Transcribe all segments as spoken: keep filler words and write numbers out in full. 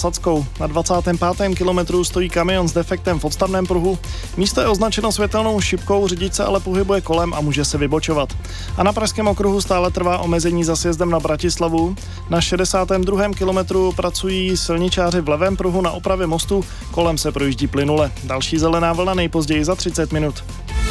Novosadskou. Na dvacátém pátém kilometru stojí kamion s defektem v odstavném pruhu. Místo je označeno světelnou šipkou, řidič se ale pohybuje kolem a může se vybočovat. A na pražském okruhu stále trvá omezení za sjezdem na Bratislavu. Na šedesátém druhém kilometru pracují silničáři v levém pruhu na opravě mostu, kolem se projíždí plynule. Další zelená vlna nejpozději za třicet minut.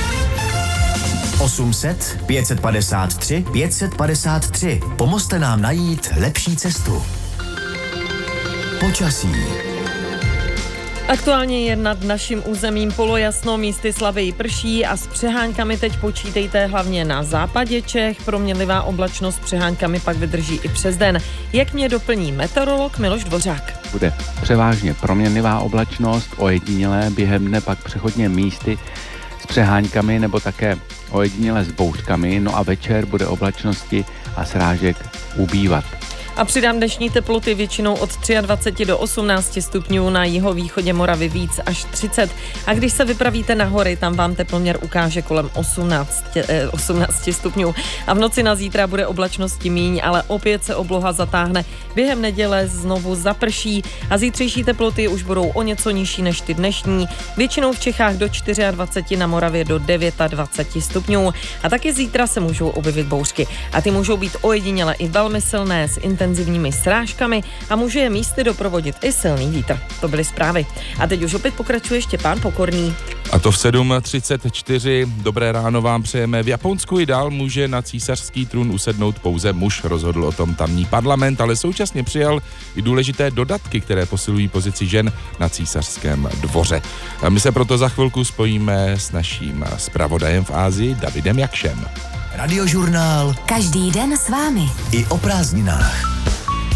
osm set pět set padesát tři pět set padesát tři. Pomozte nám najít lepší cestu. Počasí. Aktuálně je nad naším územím polojasno, místy slaběji prší a s přeháňkami teď počítejte hlavně na západě Čech. Proměnlivá oblačnost s přeháňkami pak vydrží i přes den. Jak mě doplní meteorolog Miloš Dvořák. Bude převážně proměnlivá oblačnost, ojedinělé během dne pak přechodně místy s přeháňkami nebo také ojedinělé s bouřkami, no a večer bude oblačnosti a srážek ubývat. A přidám dnešní teploty většinou od dvacet tři do osmnácti stupňů, na jihovýchodě Moravy víc až třicet. A když se vypravíte na hory, tam vám teploměr ukáže kolem osmnácti stupňů. A v noci na zítra bude oblačnosti míň, ale opět se obloha zatáhne. Během neděle znovu zaprší a zítřejší teploty už budou o něco nižší než ty dnešní. Většinou v Čechách do dvacet čtyři, na Moravě do dvacet devět stupňů. A taky zítra se můžou objevit bouřky. A ty můžou být ojediněle i velmi silné s intenzivními srážkami a může je místy doprovodit i silný vítr. To byly zprávy. A teď už opět pokračuje Štěpán Pokorný. A to v sedm třicet čtyři. Dobré ráno vám přejeme. V Japonsku i dál může na císařský trůn usednout pouze muž, rozhodl o tom tamní parlament, ale současně přijal i důležité dodatky, které posilují pozici žen na císařském dvoře. A my se proto za chvilku spojíme s naším zpravodajem v Ázii Davidem Jakšem. Radiožurnál. Každý den s vámi. I o prázdninách.